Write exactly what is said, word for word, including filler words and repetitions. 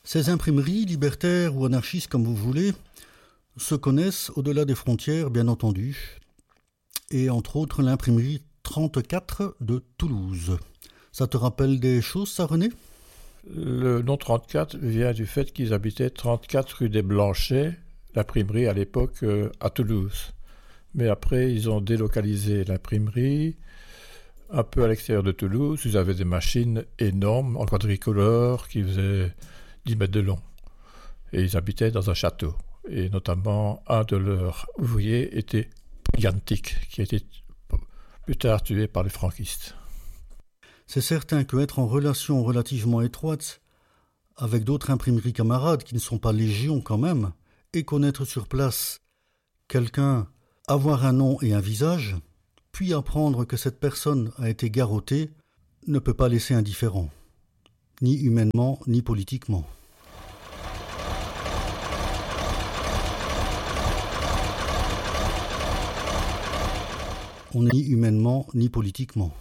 Ces imprimeries, libertaires ou anarchistes comme vous voulez, se connaissent au-delà des frontières, bien entendu, et entre autres l'imprimerie trente-quatre de Toulouse. Ça te rappelle des choses, ça, René ? Le nom trente-quatre vient du fait qu'ils habitaient trente-quatre rue des Blanchets, l'imprimerie à l'époque euh, à Toulouse. Mais après, ils ont délocalisé l'imprimerie un peu à l'extérieur de Toulouse. Ils avaient des machines énormes en quadricolore qui faisaient dix mètres de long. Et ils habitaient dans un château. Et notamment, un de leurs ouvriers était Yantic, qui a été plus tard tué par les franquistes. C'est certain qu'être en relation relativement étroite avec d'autres imprimeries camarades qui ne sont pas légion quand même, et connaître sur place quelqu'un, avoir un nom et un visage, puis apprendre que cette personne a été garrottée, ne peut pas laisser indifférent, ni humainement, ni politiquement. On n'est ni humainement, ni politiquement.